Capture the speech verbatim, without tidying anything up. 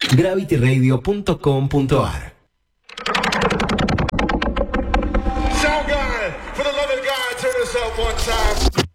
gravity radio punto com punto a r. Sound guy, for the love of God, turn this up one time.